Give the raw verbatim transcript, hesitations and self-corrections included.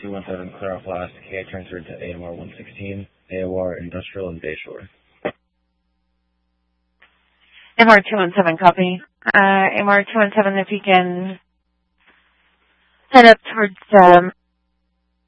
two one seven, clear off last. K I transferred to A M R one sixteen, A O R Industrial and Bayshore. A M R two one seven, copy. Uh, A M R two one seven, if you can head up towards um,